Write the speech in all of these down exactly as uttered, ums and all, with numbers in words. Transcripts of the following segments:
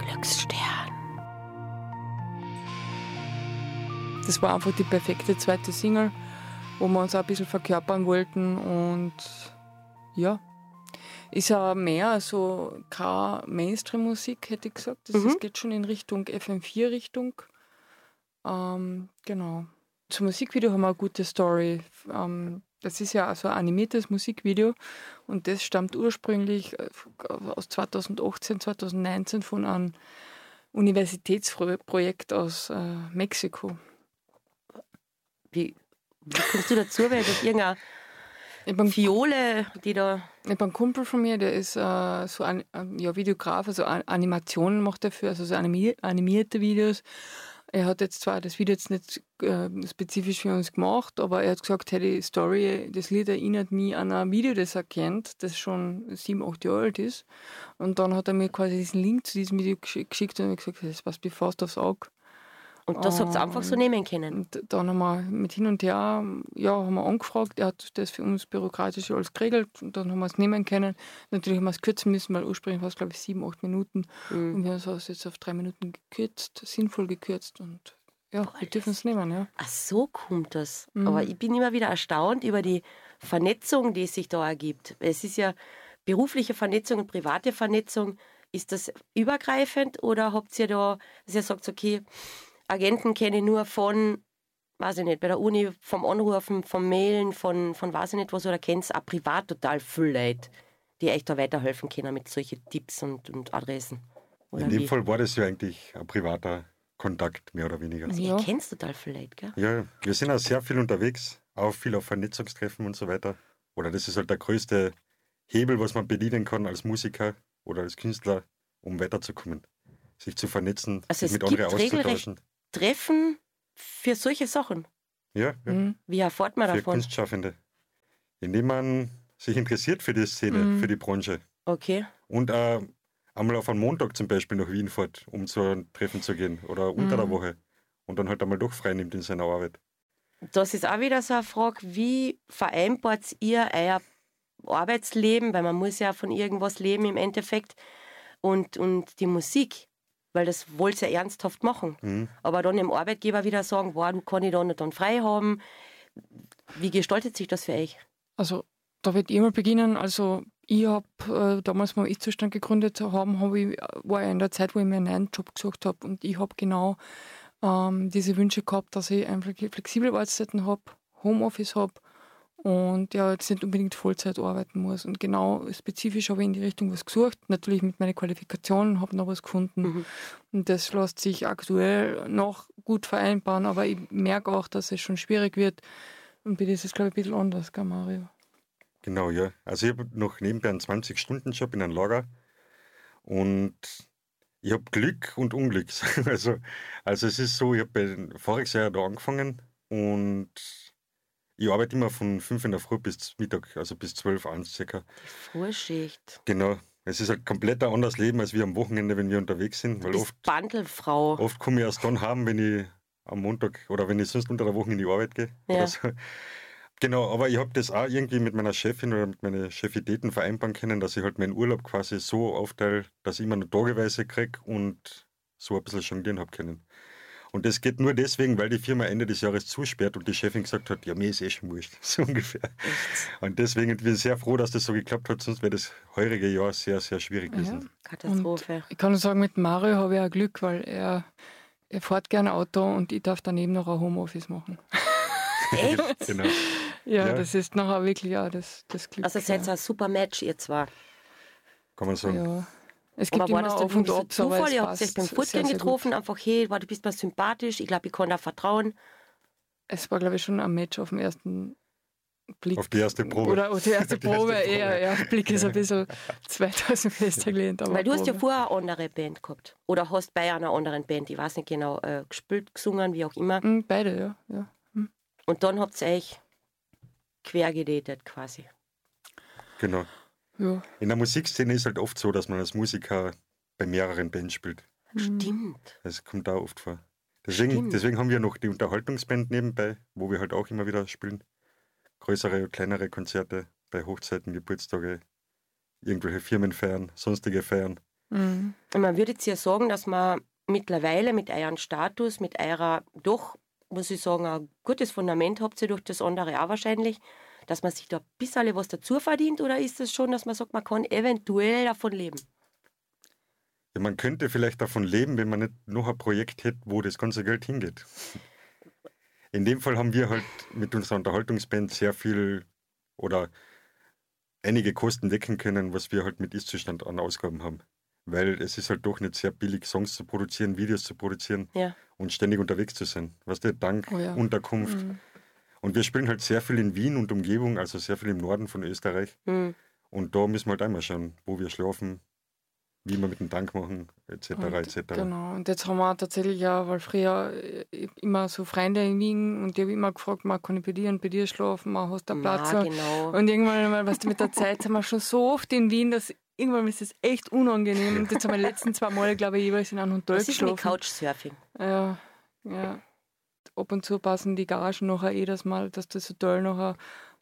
Glücksstern. Das war einfach die perfekte zweite Single, wo wir uns auch ein bisschen verkörpern wollten und ja, ist ja mehr so keine Mainstream-Musik, hätte ich gesagt. Das Mhm. ist, geht schon in Richtung F M vier Richtung. Ähm, genau. Zum Musikvideo haben wir eine gute Story. Ähm, das ist ja also ein animiertes Musikvideo und das stammt ursprünglich aus zweitausendachtzehn, zweitausendneunzehn von einem Universitätsprojekt aus äh, Mexiko. Wie, wie kommst du dazu? Weil das irgendeine Ich bin, Fiole, die da... ich bin ein Kumpel von mir, der ist äh, so ein ja, Videograf, also An- Animationen macht er für, also so animi- animierte Videos. Er hat jetzt zwar das Video jetzt nicht äh, spezifisch für uns gemacht, aber er hat gesagt, hey, die Story, das Lied erinnert mich an ein Video, das er kennt, das schon sieben, acht Jahre alt ist. Und dann hat er mir quasi diesen Link zu diesem Video gesch- geschickt und ich gesagt, das passt mir fast aufs Auge. Und das habt ihr einfach so nehmen können. Und dann haben wir mit hin und her, ja, haben wir angefragt, er hat das für uns bürokratisch alles geregelt und dann haben wir es nehmen können. Natürlich haben wir es kürzen müssen, weil ursprünglich war es, glaube ich, sieben, acht Minuten Mhm. und wir haben es jetzt auf drei Minuten gekürzt, sinnvoll gekürzt und ja, Boah, wir dürfen es nehmen, ja. Ach, so kommt das. Mhm. Aber ich bin immer wieder erstaunt über die Vernetzung, die sich da ergibt. Es ist ja berufliche Vernetzung und private Vernetzung. Ist das übergreifend oder habt ihr da, dass ihr sagt, okay, Agenten kenne ich nur von, weiß ich nicht, bei der Uni, vom Anrufen, vom Mailen, von, von weiß ich nicht was, oder kennt ihr auch privat total viele Leute, die euch da weiterhelfen können mit solchen Tipps und, und Adressen? Oder In dem wie? Fall war das ja eigentlich ein privater Kontakt, mehr oder weniger. Also Ja. ihr kennt total viele Leute, gell? Ja, wir sind auch sehr viel unterwegs, auch viel auf Vernetzungstreffen und so weiter. Oder das ist halt der größte Hebel, was man bedienen kann als Musiker oder als Künstler, um weiterzukommen. Sich zu vernetzen, Also sich es mit gibt anderen regelrecht auszutauschen. Treffen für solche Sachen. Ja, ja. Mhm. Wie erfährt man Für davon? Kunstschaffende. Indem man sich interessiert für die Szene, Mhm. für die Branche. Okay. Und äh, einmal auf einen Montag zum Beispiel nach Wien fährt, um zu einem Treffen zu gehen. Oder unter der Mhm. Woche. Und dann halt einmal doch frei nimmt in seiner Arbeit. Das ist auch wieder so eine Frage, wie vereinbart ihr euer Arbeitsleben, weil man muss ja von irgendwas leben im Endeffekt, und, und die Musik, weil das wollt ihr ernsthaft machen. Mhm. Aber dann dem Arbeitgeber wieder sagen, boah, du kann ich da nicht dann frei haben. Wie gestaltet sich das für euch? Also da wird ich mal beginnen. Also ich habe äh, damals, wo ich Zustand gegründet haben, hab ich, war ich in der Zeit, wo ich mir einen neuen Job gesucht habe und ich habe genau ähm, diese Wünsche gehabt, dass ich einfach flexible Arbeitszeiten habe, Homeoffice habe und ja jetzt nicht unbedingt Vollzeit arbeiten muss. Und genau spezifisch habe ich in die Richtung was gesucht, natürlich mit meinen Qualifikationen, habe noch was gefunden. Mhm. Und das lässt sich aktuell noch gut vereinbaren, aber ich merke auch, dass es schon schwierig wird. Und bei dir ist es, glaube ich, ein bisschen anders, gell, Mario? Genau, ja. Also ich habe noch nebenbei einen zwanzig-Stunden-Job in einem Lager. Und ich habe Glück und Unglück. Also, also es ist so, ich habe voriges Jahr da angefangen und ich arbeite immer von fünf in der Früh bis Mittag, also bis zwölf, eins circa. Die Vorschicht. Genau. Es ist halt komplett ein anderes Leben als wir am Wochenende, wenn wir unterwegs sind. Du Weil bist oft, Bandelfrau. oft komme ich erst dann heim, wenn ich am Montag oder wenn ich sonst unter der Woche in die Arbeit gehe. Ja. Oder so. Genau, aber ich habe das auch irgendwie mit meiner Chefin oder mit meinen Chefitäten vereinbaren können, dass ich halt meinen Urlaub quasi so aufteile, dass ich immer nur tageweise kriege und so ein bisschen jonglieren habe können. Und das geht nur deswegen, weil die Firma Ende des Jahres zusperrt und die Chefin gesagt hat, ja, mir ist eh schon wurscht, so ungefähr. Und deswegen bin ich sehr froh, dass das so geklappt hat, sonst wäre das heurige Jahr sehr, sehr schwierig gewesen. Katastrophe. Und ich kann nur sagen, mit Mario habe ich auch Glück, weil er, er fährt gerne Auto und ich darf daneben noch ein Homeoffice machen. Echt? Genau. Ja, Ja. das ist nachher wirklich auch das, das Glück. Also seid ihr ja. ein super Match, ihr zwei. Kann man sagen. Ja. Es gibt Aber war immer das auf dann und so ab, aber Zufall? es Ihr habt euch passt beim sehr, Fortgehen sehr getroffen, gut. einfach, hey, du bist mir sympathisch, ich glaube, ich kann da vertrauen. Es war, glaube ich, schon ein Match auf den ersten Blick. Auf die erste Probe. Oder auf die erste Die erste Probe, Probe. eher. Ja, Blick ist ein bisschen zweitausend festgelehnt. Aber Weil du hast ja Probe. vorher eine andere Band gehabt. Oder hast bei einer anderen Band, ich weiß nicht genau, äh, gespielt, gesungen, wie auch immer. Mhm, beide, ja. ja. Mhm. Und dann habt ihr euch quergedatet quasi. Genau. ja. In der Musikszene ist halt oft so, dass man als Musiker bei mehreren Bands spielt. Stimmt. Das kommt auch oft vor. Deswegen, Stimmt. deswegen haben wir noch die Unterhaltungsband nebenbei, wo wir halt auch immer wieder spielen. Größere, kleinere Konzerte bei Hochzeiten, Geburtstage, irgendwelche Firmenfeiern, sonstige Feiern. Mhm. man würde jetzt ja sagen, dass man mittlerweile mit eurem Status, mit eurer doch, muss ich sagen, ein gutes Fundament habt ihr durch das andere auch wahrscheinlich, dass man sich da ein bisschen was dazu verdient, oder ist es schon, dass man sagt, man kann eventuell davon leben? Ja, man könnte vielleicht davon leben, wenn man nicht noch ein Projekt hätte, wo das ganze Geld hingeht. In dem Fall haben wir halt mit unserer Unterhaltungsband sehr viel oder einige Kosten decken können, was wir halt mit Ist-Zustand an Ausgaben haben. Weil es ist halt doch nicht sehr billig, Songs zu produzieren, Videos zu produzieren Ja. und ständig unterwegs zu sein. Weißt du, dank Oh ja. Unterkunft. Mhm. Und wir spielen halt sehr viel in Wien und Umgebung, also sehr viel im Norden von Österreich. Hm. Und da müssen wir halt einmal schauen, wo wir schlafen, wie wir mit dem Tank machen, et cetera Und, et cetera. Genau, und jetzt haben wir tatsächlich auch, weil früher äh, immer so Freunde in Wien und die habe immer gefragt, man kann ich bei dir und bei dir schlafen, man hast da Platz. Ja, genau. Und irgendwann mal, weißt du, mit der Zeit sind wir schon so oft in Wien, dass irgendwann ist es echt unangenehm. Und jetzt haben wir die letzten zwei Mal, glaube ich, jeweils in einem Hotel Das ist mit geschlafen. Couchsurfing. Ja, ja. Ab und zu passen die Garagen nachher eh das mal, dass das Hotel nachher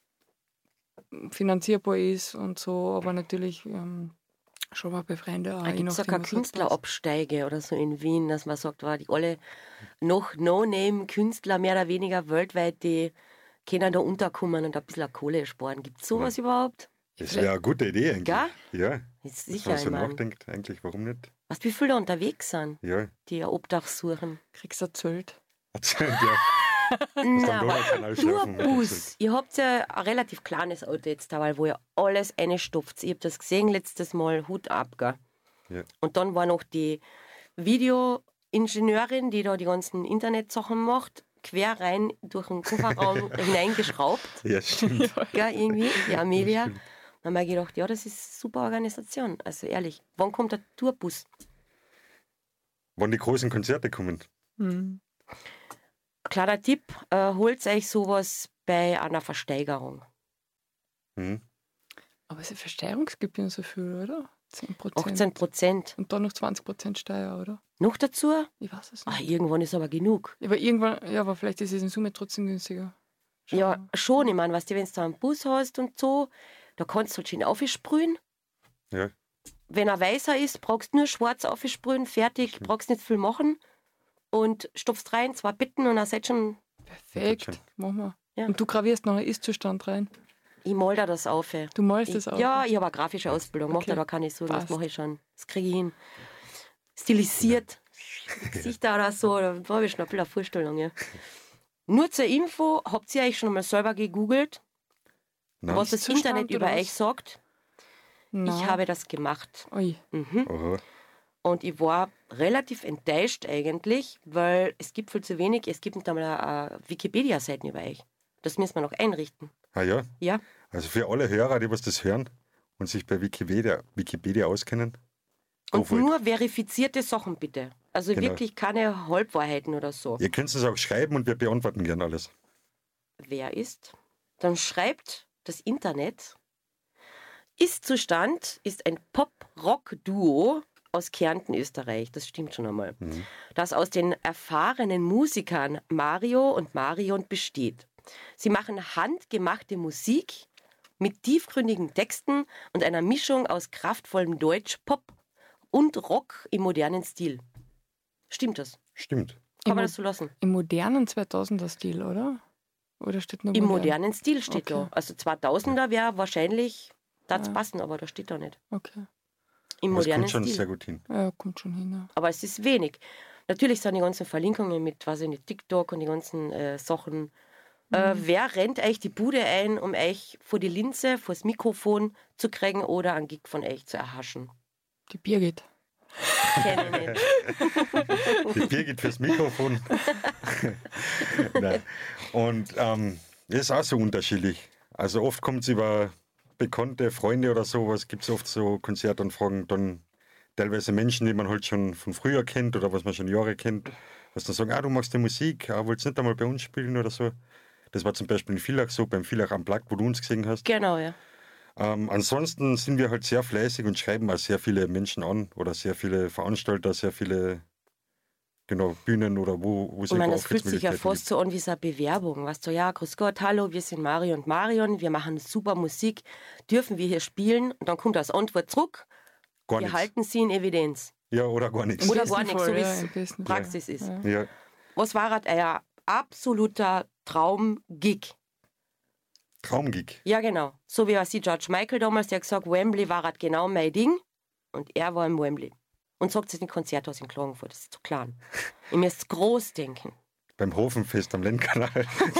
finanzierbar ist und so, aber natürlich ähm, schon mal bei Freunden auch. Da je gibt es ja nachdem, keine was halt passt. Künstlerabsteige oder so in Wien, dass man sagt, war die alle noch No-Name-Künstler mehr oder weniger weltweit, die können da unterkommen und ein bisschen Kohle sparen. Gibt es sowas Ja. überhaupt? Das wäre eine gute Idee eigentlich. Gell? Ja, Ist wenn sicher, man ich so mein. nachdenkt, eigentlich, warum nicht? Weißt du, wie viele da unterwegs sind, Ja, die ein Obdach suchen? Kriegst du erzählt. erzählt ja. Na, am aber Donaukanal nur schlafen mit dem Bus. Ihr habt ja ein relativ kleines Auto jetzt dabei, wo ihr alles reinstopft. Ich habe das gesehen letztes Mal, Hut ab, gell? Ja. Und dann war noch die Videoingenieurin, die da die ganzen Internetsachen macht, quer rein durch den Kofferraum hineingeschraubt, Ja, stimmt. gell, irgendwie, die Amelia. stimmt. Dann habe ich gedacht, ja, das ist eine super Organisation. Also ehrlich, wann kommt der Tourbus? Wann die großen Konzerte kommen. Hm. Kleiner Tipp, äh, holt euch sowas bei einer Versteigerung. Hm. Aber es ist Versteigerungsgebühren so viel, oder? zehn Prozent. achtzehn Prozent. Und dann noch zwanzig Prozent Steuer, oder? Noch dazu? Ich weiß es Ah, nicht. irgendwann ist aber genug. Aber irgendwann, ja, aber vielleicht ist es in Summe trotzdem günstiger. Schauen Ja, wir. schon. Ich meine, weißt du, wenn du einen Bus hast und so, da kannst du halt schön aufsprühen. Ja. Wenn er weißer ist, brauchst du nur schwarz aufsprühen, fertig, brauchst nicht viel machen. Und stopfst rein, zwei Bitten und dann seid schon, Perfekt, Schön. machen wir. Ja. Und du gravierst noch einen Ist-Zustand rein. ich mal da das auf. ey. Du malst Ich, das auch. ja, ich habe eine grafische Ausbildung, mach Okay. da, da kann ich so, das Passt. mache ich schon. Das kriege ich hin. Stilisiert, Gesichter oder so, da habe ich schon ein bisschen eine Vorstellung. Ja. Nur zur Info, habt ihr euch schon mal selber gegoogelt, Nein. was das Ist-Zustand Internet oder über was? euch sagt? Nein. Ich habe das gemacht. Ui. Mhm. Aha. Und ich war relativ enttäuscht eigentlich, weil es gibt viel zu wenig. Es gibt nicht einmal eine Wikipedia-Seite über euch. Das müssen wir noch einrichten. Ah ja, Ja, also für alle Hörer, die was das hören und sich bei Wikipedia, Wikipedia auskennen, go und for it. nur verifizierte Sachen bitte. Also Genau. wirklich keine Halbwahrheiten oder so. Ihr könnt es auch schreiben und wir beantworten gern alles. Wer ist? Dann schreibt das Internet. Ist-Zustand ist ein Pop-Rock-Duo aus Kärnten, Österreich. Das stimmt schon einmal. Mhm. Das aus den erfahrenen Musikern Mario und Marion besteht. Sie machen handgemachte Musik mit tiefgründigen Texten und einer Mischung aus kraftvollem Deutsch, Pop und Rock im modernen Stil. Stimmt das? Stimmt. Kann Im, man das so lassen? Im modernen zweitausender-Stil, oder? Oder steht nur Im modern? modernen Stil steht Okay. da. Also zweitausender wäre wahrscheinlich, das Ja. passen, aber da steht da nicht. Okay. Im Das modernen kommt schon Stil. sehr gut hin. Ja, kommt schon hin. Ja. Aber es ist wenig. Natürlich sind die ganzen Verlinkungen mit, weiß ich nicht, TikTok und die ganzen äh, Sachen. Äh, wer rennt euch die Bude ein, um euch vor die Linse, vor das Mikrofon zu kriegen oder einen Gig von euch zu erhaschen? Die Birgit. Kenne ich nicht. Die Birgit fürs Mikrofon. Nein. Und ähm, das ist auch so unterschiedlich. Also oft kommt es über bekannte Freunde oder sowas, gibt es oft so Konzertanfragen, dann teilweise Menschen, die man halt schon von früher kennt oder was man schon Jahre kennt, was dann sagen, ah, du machst die Musik, ah, willst du nicht einmal bei uns spielen oder so. Das war zum Beispiel in Villach so, beim Villach am Plack, wo du uns gesehen hast. Genau, ja. Ähm, ansonsten sind wir halt sehr fleißig und schreiben auch sehr viele Menschen an oder sehr viele Veranstalter, sehr viele genau, Bühnen oder wo, wo es Ich meine, einfach das fühlt sich ja Auftrittsmöglichkeiten fast so an wie so eine Bewerbung. Weißt du, ja, grüß Gott, hallo, wir sind Mario und Marion, wir machen super Musik, dürfen wir hier spielen? Und dann kommt als Antwort zurück, gibt. Gar wir nichts. halten sie in Evidenz. Ja, oder gar nichts. Oder Im gar besten nichts, so Fall, wie ja, es im besten Fall. Praxis ist. Ja. Ja, Was war halt euer absoluter Traum-Gig? Traumgig. Ja, genau. So wie was ich George Michael damals, der hat gesagt, Wembley war halt genau mein Ding. Und er war im Wembley. Und sagt es in Konzerthaus in Klagenfurt, das ist zu klein. Ihr müsst groß denken. Beim Hofenfest am Lendkanal.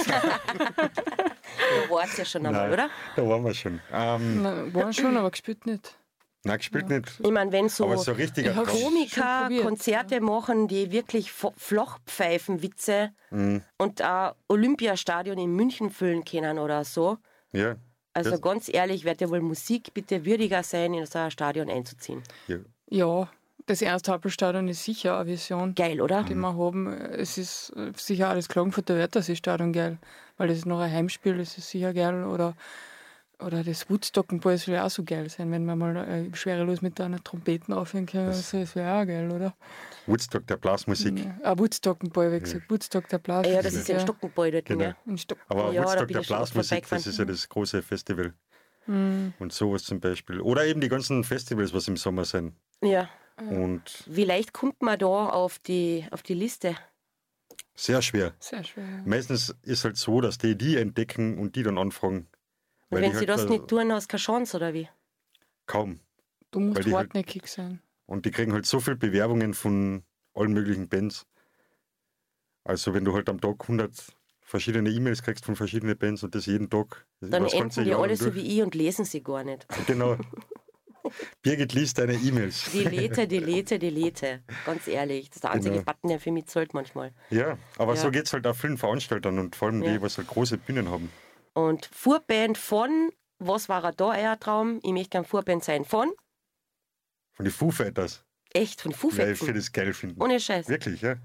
Da war es ja schon einmal, Nein, oder? Da waren wir schon. Ähm, Na, war schon, aber gespielt nicht. nein, gespielt nicht. Ich meine, wenn so, Aber so richtiger Ich hab Traum. schon Komiker probiert, Konzerte machen, die wirklich Fo- Flochpfeifenwitze Mhm. und ein Olympiastadion in München füllen können oder so. Ja, Also Das- ganz ehrlich, wird ja wohl Musik bitte würdiger sein, in so ein Stadion einzuziehen. ja. Ja, das erste Happelstadion ist sicher eine Vision, Geil, oder? die wir haben. Es ist äh, sicher auch das Klagenfurter Wörthersee-Stadion geil, weil das ist noch ein Heimspiel, das ist sicher geil. Oder, oder das Woodstock-Ball soll ja auch so geil sein, wenn wir mal äh, schwerelos mit einer Trompeten aufhören können. Das, das wäre auch geil, oder? Woodstock, der Blasmusik. Ja. Ah, Woodstock-Ball, wie gesagt. Woodstock, der Blas. Ja, das ist ja ein Stockenball dort. Genau. Ja. Ein Stock. Aber Ja, da Woodstock, bin der ich schon oft Blasmusik, das vorbeigefahren. ist ja das große Festival. Mhm. Und sowas zum Beispiel. Oder eben die ganzen Festivals, was im Sommer sind. Ja. Und Wie leicht kommt man da auf die, auf die Liste? sehr schwer. Sehr schwer. Ja. Meistens ist halt so, dass die die entdecken und die dann anfragen. Und Weil wenn die sie halt das da- nicht tun, hast du keine Chance, oder wie? Kaum. Du Weil musst die halt- hartnäckig sein. Und die kriegen halt so viele Bewerbungen von allen möglichen Bands. Also wenn du halt am Tag hundert verschiedene E-Mails kriegst von verschiedenen Bands und das jeden Tag. Dann das ganze enden die Jahr alle lang so durch. wie ich und lesen sie gar nicht. Genau. Birgit liest deine E-Mails. Delete, delete, delete. Ganz ehrlich. Das ist der einzige Genau. Button, der für mich zahlt manchmal. Ja, aber Ja. so geht es halt auch vielen Veranstaltern und vor allem die, Ja. was halt große Bühnen haben. Und Vorband von, was war da euer Traum? Ich möchte gern Vorband sein von, Von den Foo Fighters. echt, von Foo Weil ich Fighters. das geil finden. Ohne Scheiß. Wirklich, ja.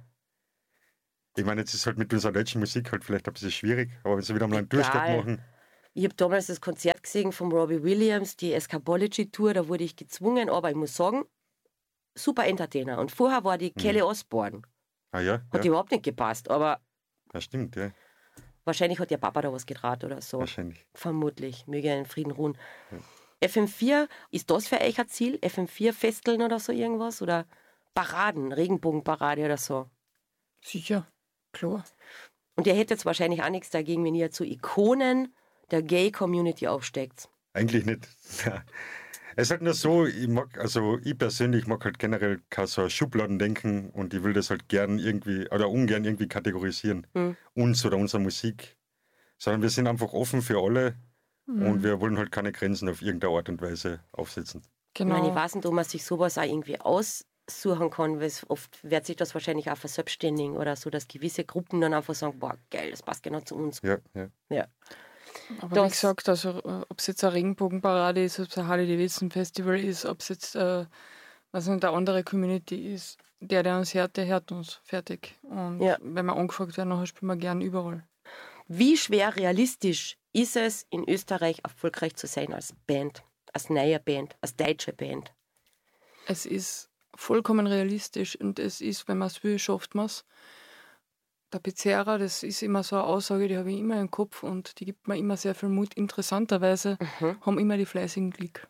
Ich meine, jetzt ist halt mit unserer deutschen Musik halt vielleicht ein bisschen schwierig, aber wenn sie wieder mal einen Durchstopp Egal. machen, Ich habe damals das Konzert gesehen von Robbie Williams, die Escapology Tour, da wurde ich gezwungen, aber ich muss sagen, super Entertainer. Und vorher war die Kelly Osbourne. ah ja, Hat ja, überhaupt nicht gepasst, aber ja stimmt, ja, wahrscheinlich hat ihr Papa da was gedraht oder so. wahrscheinlich. Vermutlich. Möge er in Frieden ruhen. F M vier, ist das für euch ein Ziel? F M vier Festeln oder so irgendwas? Oder Paraden, Regenbogenparade oder so? Sicher, klar. Und ihr hättet jetzt wahrscheinlich auch nichts dagegen, wenn ihr zu Ikonen der Gay-Community aufsteckt. Eigentlich nicht. Es ist halt nur so, ich mag, also ich persönlich mag halt generell kein so Schubladendenken und ich will das halt gern irgendwie, oder ungern irgendwie kategorisieren. Hm. Uns oder unsere Musik. Sondern wir sind einfach offen für alle und wir wollen halt keine Grenzen auf irgendeine Art und Weise aufsetzen. Ich meine, ich Genau. weiß nicht, ob man sich sowas auch irgendwie aussuchen kann, weil es oft wird sich das wahrscheinlich auch verselbstständigen oder so, dass gewisse Gruppen dann einfach sagen, boah, geil, das passt genau zu uns. Ja, ja. Ja. Aber Das- wie gesagt, also, äh, ob es jetzt eine Regenbogenparade ist, ob es ein Harley-Davidson-Festival ist, ob es jetzt äh, was nicht, eine andere Community ist, der, der uns hört, der hört uns. Fertig. Und Ja. wenn wir angefragt werden, nachher spielen wir gern überall. Wie schwer realistisch ist es, in Österreich erfolgreich zu sein als Band, als neue Band, als deutsche Band? Es ist vollkommen realistisch und es ist, wenn man es will, schafft man es. Der Pizzeria, das ist immer so eine Aussage, die habe ich immer im Kopf und die gibt mir immer sehr viel Mut. Interessanterweise Mhm. haben immer die fleißigen Glück.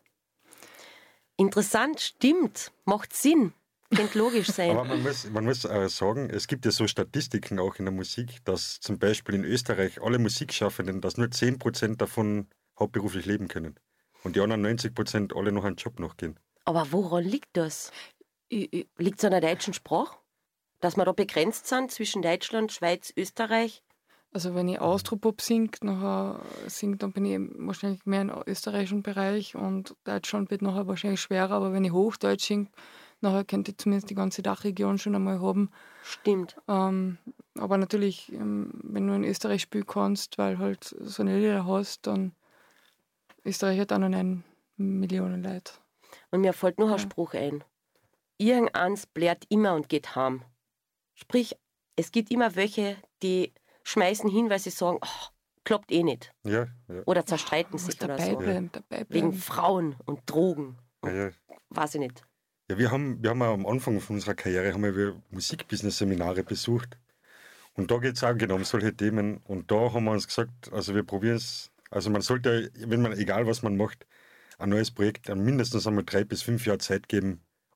Interessant, stimmt, macht Sinn, könnte logisch sein. Aber man muss, man muss äh, sagen, es gibt ja so Statistiken auch in der Musik, dass zum Beispiel in Österreich alle Musikschaffenden, dass nur zehn Prozent davon hauptberuflich leben können. Und die anderen neunzig Prozent alle noch einen Job nachgehen. Aber woran liegt das? Ich, ich, Liegt es an der deutschen Sprache? Dass wir da begrenzt sind zwischen Deutschland, Schweiz, Österreich? also wenn ich Austropop singe, nachher singe, dann bin ich wahrscheinlich mehr im österreichischen Bereich und Deutschland wird nachher wahrscheinlich schwerer, aber wenn ich Hochdeutsch singe, nachher könnte ich zumindest die ganze Dachregion schon einmal haben. Stimmt. Ähm, aber natürlich, ähm, wenn du in Österreich spielen kannst, weil halt so eine Lieder hast, dann Österreich hat auch noch neun Millionen Leute. Und mir fällt noch ein Ja. Spruch ein. Irgendeins blärt immer und geht heim. Sprich, es gibt immer welche, die schmeißen hin, weil sie sagen, oh, klappt eh nicht. Ja, ja, Oder zerstreiten Du sich musst oder dabei so. bleiben, dabei Wegen bleiben. Frauen und Drogen. ja, ja. Weiß ich nicht. Ja, wir haben, wir haben auch am Anfang von unserer Karriere haben wir Musikbusiness-Seminare besucht. Und da geht es auch genau um solche Themen. Und da haben wir uns gesagt, also wir probieren es, also man sollte, wenn man, egal was man macht, ein neues Projekt, dann mindestens einmal drei bis fünf Jahre Zeit geben,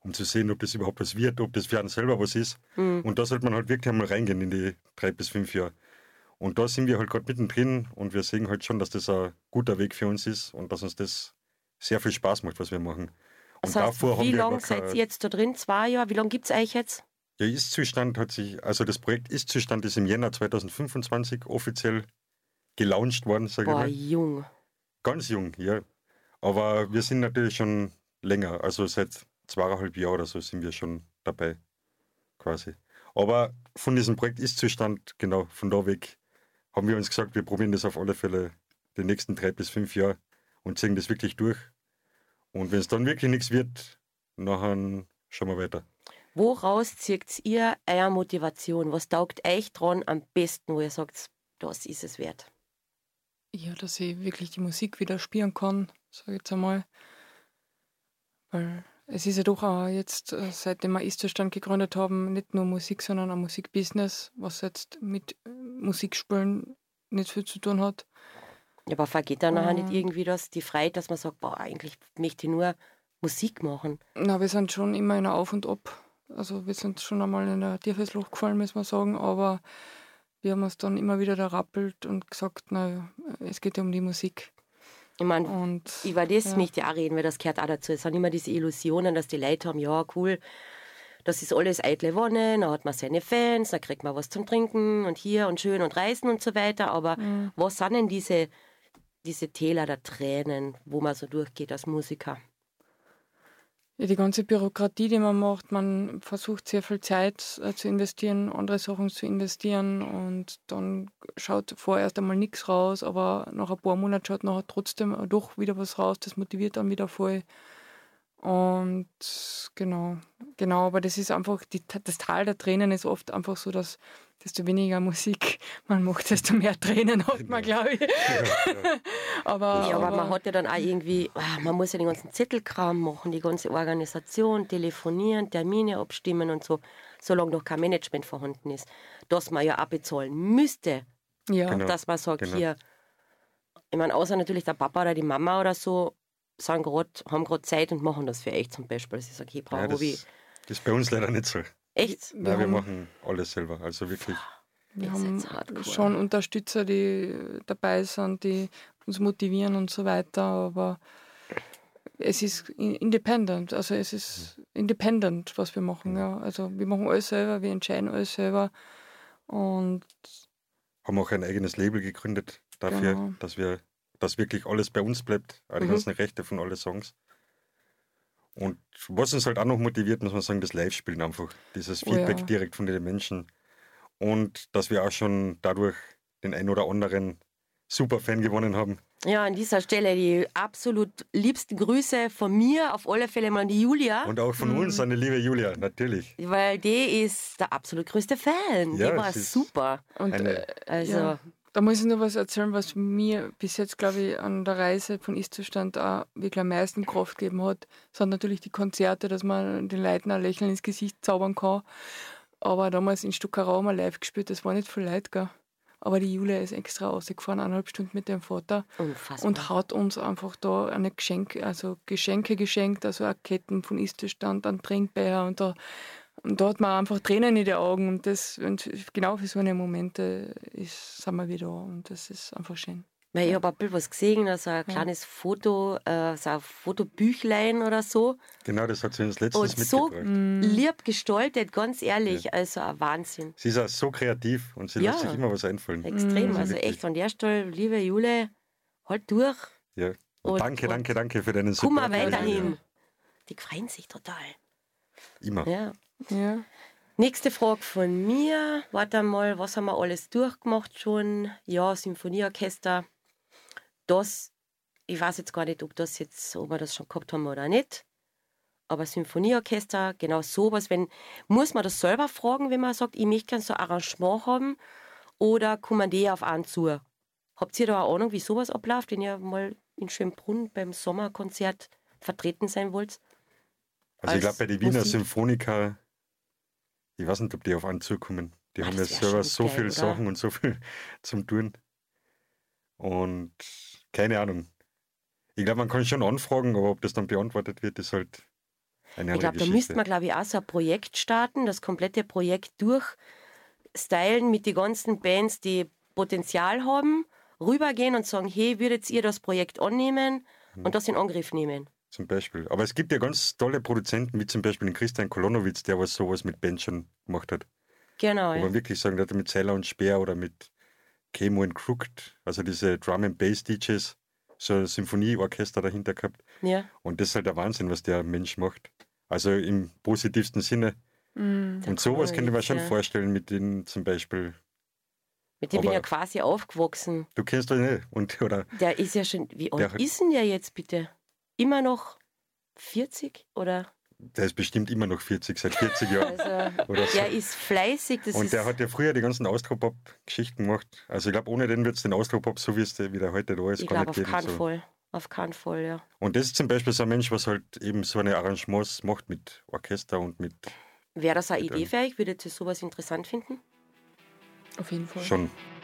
um zu sehen, ob das überhaupt was wird, ob das für einen selber was ist. Mhm. Und da sollte man halt wirklich einmal reingehen in die drei bis fünf Jahre. Und da sind wir halt gerade mittendrin und wir sehen halt schon, dass das ein guter Weg für uns ist und dass uns das sehr viel Spaß macht, was wir machen. Und Das heißt, davor wie haben wir lange noch seid kein- ihr jetzt da drin? Zwei Jahre? Wie lange gibt es euch jetzt? Der Ist-Zustand hat sich, also das Projekt Ist-Zustand ist im Jänner zweitausendfünfundzwanzig offiziell gelauncht worden, sage ich Boah, mal. jung. Ganz jung, ja. Aber wir sind natürlich schon länger, also seit zweieinhalb Jahren oder so sind wir schon dabei, quasi. Aber von diesem Projekt Ist-Zustand, genau, von da weg, haben wir uns gesagt, wir probieren das auf alle Fälle die nächsten drei bis fünf Jahre und ziehen das wirklich durch. Und wenn es dann wirklich nichts wird, nachher schauen wir weiter. Woraus zieht ihr eure Motivation? Was taugt euch dran am besten, wo ihr sagt, das ist es wert? Ja, dass ich wirklich die Musik wieder spielen kann, sage ich jetzt einmal. Weil es ist ja doch auch jetzt, äh, seitdem wir Ist-Zustand gegründet haben, nicht nur Musik, sondern ein Musikbusiness, was jetzt mit äh, Musikspielen nicht viel zu tun hat. Ja, aber vergeht dann nachher nicht Und- irgendwie das, die Freiheit, dass man sagt, boah, eigentlich möchte ich nur Musik machen. Na, wir sind schon immer in einer Auf und Ab. Also wir sind schon einmal in ein tiefes Loch gefallen, muss man sagen, aber wir haben uns dann immer wieder da rappelt und gesagt, na, es geht ja um die Musik. Ich meine, Und über das ja. möchte ich auch reden, weil das gehört auch dazu. Es sind immer diese Illusionen, dass die Leute haben, ja, cool, das ist alles eitle Wonne, dann hat man seine Fans, dann kriegt man was zum Trinken und hier und schön und reisen und so weiter. Aber Mhm. was sind denn diese, diese Täler der Tränen, wo man so durchgeht als Musiker? Ja, die ganze Bürokratie, die man macht, man versucht sehr viel Zeit äh, zu investieren, andere Sachen zu investieren und dann schaut vorerst einmal nichts raus, aber nach ein paar Monaten schaut nachher trotzdem doch wieder was raus, das motiviert dann wieder voll. Und genau, genau, aber das ist einfach, die, das Tal der Tränen ist oft einfach so, dass desto weniger Musik man macht, desto mehr Tränen hat man, glaube ich. Ja, ja. Aber, Ja, aber man hat ja dann auch irgendwie, ah, man muss ja den ganzen Zettelkram machen, die ganze Organisation, telefonieren, Termine abstimmen und so, solange noch kein Management vorhanden ist, dass man ja auch bezahlen müsste, ja, Genau. dass man sagt, genau. hier, ich meine, außer natürlich der Papa oder die Mama oder so, sind grad, haben gerade Zeit und machen das für euch zum Beispiel. Dass ich sage, ich brauche Ja, das, Hobby. das ist bei uns leider nicht so. Echt? wir Nein, wir haben- machen alles selber, also wirklich. Wir Ihr haben seid hardcore. schon Unterstützer, die dabei sind, die uns motivieren und so weiter, aber es ist in- independent, also es ist independent, was wir machen, ja. Also wir machen alles selber, wir entscheiden alles selber und Haben auch ein eigenes Label gegründet dafür, Genau. dass wir, dass wirklich alles bei uns bleibt, auch die Mhm. ganzen Rechte von allen Songs. Und was uns halt auch noch motiviert, muss man sagen, das Live-Spielen einfach. Dieses Oh Feedback ja. direkt von den Menschen. Und dass wir auch schon dadurch den ein oder anderen Superfan gewonnen haben. Ja, an dieser Stelle die absolut liebsten Grüße von mir, auf alle Fälle mal an die Julia, Und auch von uns an die liebe Julia, natürlich. weil die ist der absolut größte Fan. Ja, die war sie ist- super. und Eine- äh, Also, ja. Da muss ich noch was erzählen, was mir bis jetzt, glaube ich, an der Reise von Ist-Zustand auch wirklich am meisten Kraft gegeben hat. Das sind natürlich die Konzerte, dass man den Leuten ein Lächeln ins Gesicht zaubern kann. Aber damals in Stuckerau haben wir live gespielt, das war nicht viel Leute, gell? Aber die Julia ist extra rausgefahren, eineinhalb Stunden mit dem Vater unfassbar. und hat uns einfach da eine Geschenke, also Geschenke geschenkt, also auch Ketten von Ist-Zustand, einen Trinkbecher und da, und da hat man einfach Tränen in die Augen und das und genau für so eine Momente ist, sind wir wieder da und das ist einfach schön. Weil ich habe ein bisschen was gesehen, also ein kleines Foto, äh, so ein Fotobüchlein oder so. Genau, das hat sie uns letztens Und so mitgebracht. lieb gestaltet, ganz ehrlich. Also ein Wahnsinn. Sie ist auch so kreativ und sie Ja. lässt sich immer was einfallen. Extrem. Also Also wirklich. echt an der Stelle, liebe Jule, halt durch. Ja. Und Und- danke, und danke, danke für deinen Komm mal Support. weiterhin. Ja. Die freuen sich total. Immer. Ja. Ja. Nächste Frage von mir. Warte mal, was haben wir alles durchgemacht schon? Ja, Symphonieorchester. Das, ich weiß jetzt gar nicht, ob das jetzt, ob wir das schon gehabt haben oder nicht. Aber Symphonieorchester, genau sowas, wenn, muss man das selber fragen, wenn man sagt, ich möchte gerne so ein Arrangement haben, oder kommen die auf einen zu? Habt ihr da eine Ahnung, wie sowas abläuft, wenn ihr mal in Schönbrunn beim Sommerkonzert vertreten sein wollt? Also ich glaube, als bei den Wiener Musik? Symphoniker, ich weiß nicht, ob die auf einen zukommen. Die Ah, haben ja das wär selber schon so geil, viele oder? Sachen und so viel zum Tun. Und keine Ahnung. Ich glaube, man kann schon anfragen, aber ob das dann beantwortet wird, ist halt eine Ich glaube, da Geschichte. müsste man, glaube ich, auch so ein Projekt starten, das komplette Projekt durchstylen mit den ganzen Bands, die Potenzial haben, rübergehen und sagen, hey, würdet ihr das Projekt annehmen und das in Angriff nehmen? Zum Beispiel. Aber es gibt ja ganz tolle Produzenten, wie zum Beispiel den Christian Kolonowitz, der was sowas mit Bands schon gemacht hat. Genau, Wo ja. man wirklich sagen, der hat mit Seiler und Speer oder mit Chemo and Crooked, also diese Drum and Bass D Js, so ein Symphonieorchester dahinter gehabt. ja. Und das ist halt der Wahnsinn, was der Mensch macht. Also im positivsten Sinne. Mhm. Und sowas könnte man Kolonowitz, schon ja. vorstellen mit denen zum Beispiel. Mit dem bin ich ja Aber- quasi aufgewachsen. Du kennst doch nicht. Und, oder, Der ist ja schon, wie alt Der hat- ist denn der jetzt bitte? Immer noch vierzig? Oder? der ist bestimmt immer noch vierzig, seit vierzig Jahren. Also, Oder so. der ist fleißig. Das Und ist, der hat ja früher die ganzen Austropop-Geschichten gemacht. Also ich glaube, ohne den wird es den Austropop, so wie es der wieder heute da ist, ich gar glaube, nicht auf geben. keinen So. Fall. Auf keinen Fall, ja. Und das ist zum Beispiel so ein Mensch, was halt eben so eine Arrangements macht mit Orchester und mit Wäre das eine Bitte. Idee für euch? Würdet ihr sowas interessant finden? Auf jeden Fall. schon